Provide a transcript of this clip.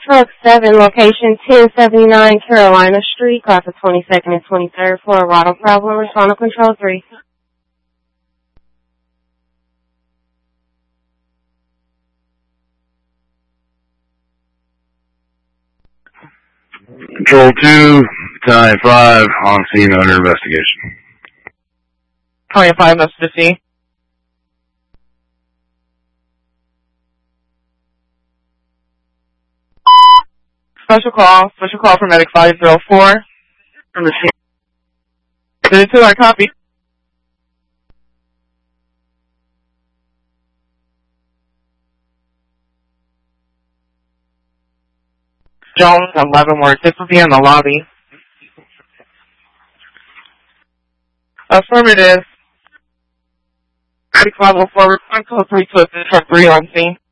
Truck 7, location 1079 Carolina Street, class of 22nd and 23rd for a Rado problem, respond to control 3. Control 2, 1095, on scene under investigation. 25, Mr. C. Special call for medic 504 from the scene. 32, I copy. Jones, 11 more. This will be in the lobby. Affirmative. Medic 504, respond code 3 to assist truck 3 on scene.